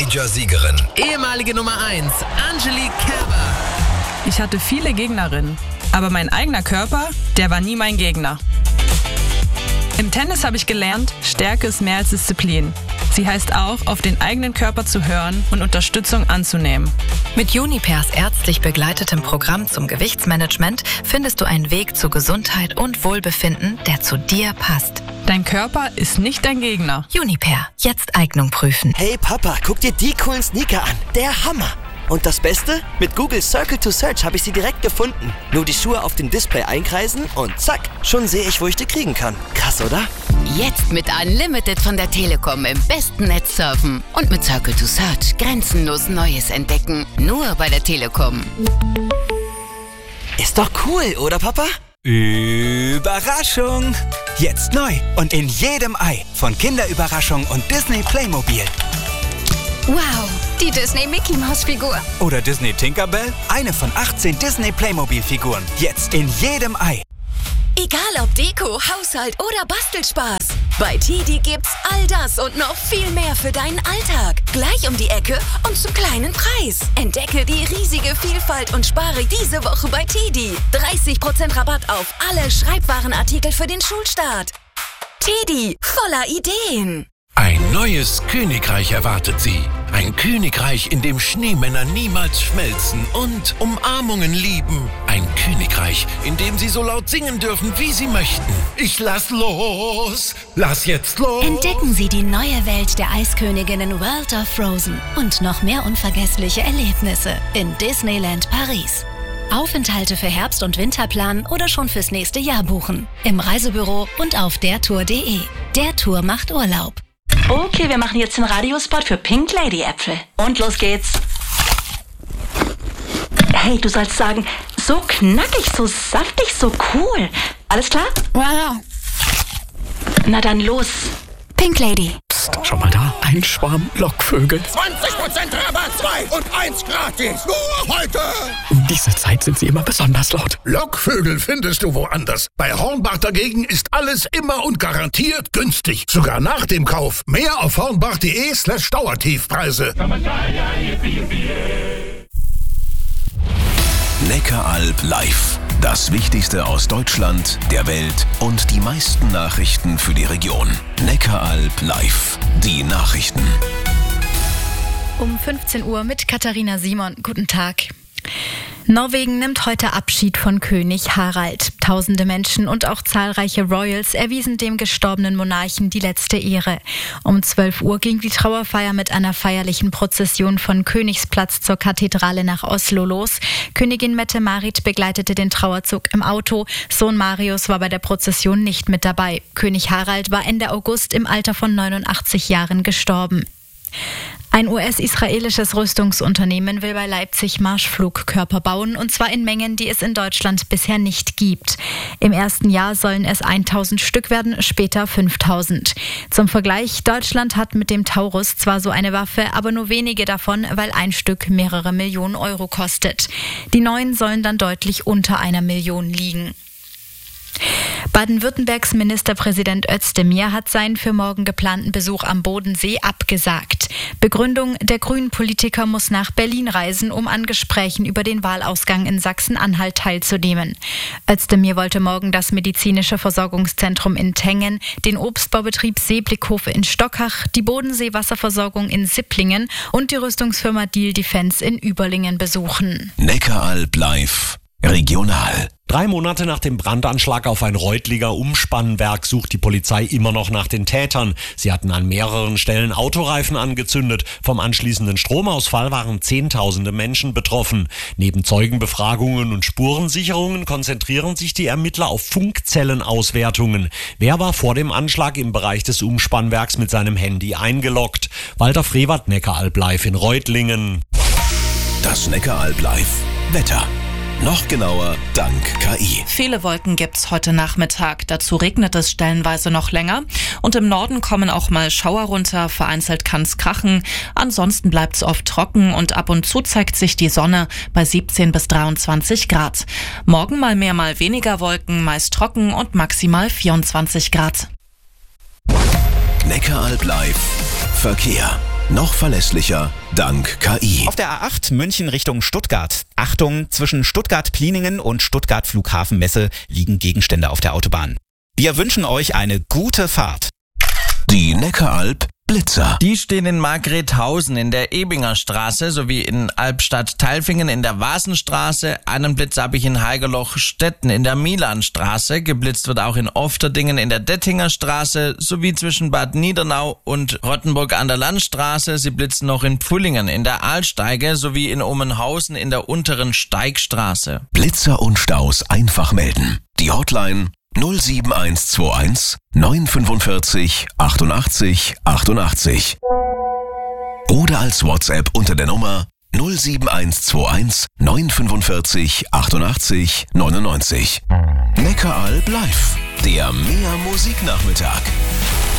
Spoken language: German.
Major-Siegerin. Ehemalige Nummer 1, Angelique Kerber. Ich hatte viele Gegnerinnen, aber mein eigener Körper, der war nie mein Gegner. Im Tennis habe ich gelernt, Stärke ist mehr als Disziplin. Sie heißt auch, auf den eigenen Körper zu hören und Unterstützung anzunehmen. Mit Junipers ärztlich begleitetem Programm zum Gewichtsmanagement findest du einen Weg zu Gesundheit und Wohlbefinden, der zu dir passt. Dein Körper ist nicht dein Gegner. Juniper, jetzt Eignung prüfen. Hey Papa, guck dir die coolen Sneaker an. Der Hammer. Und das Beste? Mit Google Circle to Search habe ich sie direkt gefunden. Nur die Schuhe auf dem Display einkreisen und zack, schon sehe ich, wo ich die kriegen kann. Krass, oder? Jetzt mit Unlimited von der Telekom im besten Netz surfen. Und mit Circle to Search grenzenlos Neues entdecken. Nur bei der Telekom. Ist doch cool, oder Papa? Überraschung! Jetzt neu und in jedem Ei von Kinderüberraschung und Disney Playmobil. Wow, die Disney Mickey Maus Figur. Oder Disney Tinkerbell, eine von 18 Disney Playmobil Figuren. Jetzt in jedem Ei. Egal ob Deko, Haushalt oder Bastelspaß. Bei TD gibt's all das und noch viel mehr für deinen Alltag. Gleich um die Ecke und zum kleinen Preis. Entdecke die riesige Vielfalt und spare diese Woche bei TD. 30% Rabatt auf alle Schreibwarenartikel für den Schulstart. TD, voller Ideen. Ein neues Königreich erwartet Sie. Ein Königreich, in dem Schneemänner niemals schmelzen und Umarmungen lieben. Ein Königreich, in dem Sie so laut singen dürfen, wie Sie möchten. Ich lass los! Lass jetzt los! Entdecken Sie die neue Welt der Eisköniginnen World of Frozen und noch mehr unvergessliche Erlebnisse in Disneyland Paris. Aufenthalte für Herbst- und Winter planen oder schon fürs nächste Jahr buchen. Im Reisebüro und auf dertour.de. Der Tour macht Urlaub. Okay, wir machen jetzt den Radiospot für Pink Lady Äpfel. Und los geht's. Hey, du sollst sagen, so knackig, so saftig, so cool. Alles klar? Ja. Na dann los. Pink Lady. Psst, schon mal da? Ein Schwarm Lockvögel. 20% Rabatt, 2 und 1 gratis. Nur heute. Um diese Zeit sind sie immer besonders laut. Lockvögel findest du woanders. Bei Hornbach dagegen ist alles immer und garantiert günstig. Sogar nach dem Kauf. Mehr auf hornbach.de/Dauertiefpreise. Neckaralb live. Das Wichtigste aus Deutschland, der Welt und die meisten Nachrichten für die Region. Neckaralb live. Die Nachrichten. Um 15 Uhr mit Katharina Simon. Guten Tag. Norwegen nimmt heute Abschied von König Harald. Tausende Menschen und auch zahlreiche Royals erwiesen dem gestorbenen Monarchen die letzte Ehre. Um 12 Uhr ging die Trauerfeier mit einer feierlichen Prozession von Königsplatz zur Kathedrale nach Oslo los. Königin Mette-Marit begleitete den Trauerzug im Auto. Sohn Marius war bei der Prozession nicht mit dabei. König Harald war Ende August im Alter von 89 Jahren gestorben. Ein US-israelisches Rüstungsunternehmen will bei Leipzig Marschflugkörper bauen, und zwar in Mengen, die es in Deutschland bisher nicht gibt. Im ersten Jahr sollen es 1000 Stück werden, später 5000. Zum Vergleich, Deutschland hat mit dem Taurus zwar so eine Waffe, aber nur wenige davon, weil ein Stück mehrere Millionen Euro kostet. Die neuen sollen dann deutlich unter 1 Million liegen. Baden-Württembergs Ministerpräsident Özdemir hat seinen für morgen geplanten Besuch am Bodensee abgesagt. Begründung: Der Grünen-Politiker muss nach Berlin reisen, um an Gesprächen über den Wahlausgang in Sachsen-Anhalt teilzunehmen. Özdemir wollte morgen das medizinische Versorgungszentrum in Tengen, den Obstbaubetrieb Seeblickhofe in Stockach, die Bodensee-Wasserversorgung in Sipplingen und die Rüstungsfirma Diehl Defense in Überlingen besuchen. Neckaralb live. Regional. 3 Monate nach dem Brandanschlag auf ein Reutlinger Umspannwerk sucht die Polizei immer noch nach den Tätern. Sie hatten an mehreren Stellen Autoreifen angezündet. Vom anschließenden Stromausfall waren Zehntausende Menschen betroffen. Neben Zeugenbefragungen und Spurensicherungen konzentrieren sich die Ermittler auf Funkzellenauswertungen. Wer war vor dem Anschlag im Bereich des Umspannwerks mit seinem Handy eingeloggt? Walter Frevert, Neckaralb live in Reutlingen. Das Neckaralb live. Wetter. Noch genauer dank KI. Viele Wolken gibt's heute Nachmittag. Dazu regnet es stellenweise noch länger. Und im Norden kommen auch mal Schauer runter. Vereinzelt kann's krachen. Ansonsten bleibt's oft trocken und ab und zu zeigt sich die Sonne bei 17 bis 23 Grad. Morgen mal mehr, mal weniger Wolken, meist trocken und maximal 24 Grad. Neckaralb live. Verkehr. noch verlässlicher dank KI. Auf der A8 München Richtung Stuttgart. Achtung, zwischen Stuttgart-Pliningen und Stuttgart-Flughafen-Messe liegen Gegenstände auf der Autobahn. Wir wünschen euch eine gute Fahrt. Die Neckaralp Blitzer. Die stehen in Margrethausen in der Ebinger Straße sowie in Albstadt-Tailfingen in der Vasenstraße. Einen Blitz habe ich in Haigerloch-Stetten in der Milanstraße. Geblitzt wird auch in Ofterdingen in der Dettinger Straße sowie zwischen Bad Niedernau und Rottenburg an der Landstraße. Sie blitzen noch in Pfullingen in der Aalsteige sowie in Omenhausen in der unteren Steigstraße. Blitzer und Staus einfach melden. Die Hotline 07121 945 88 88. Oder als WhatsApp unter der Nummer 07121 945 88 99. Neckaralp live, der Mehr Musiknachmittag.